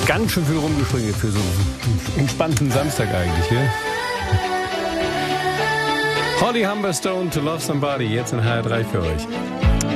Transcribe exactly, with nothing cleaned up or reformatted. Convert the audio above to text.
Ganz schön viel rumgesprungen für so einen entspannten Samstag eigentlich, gell? Holly Humberstone, To Love Somebody, jetzt in H R drei für euch.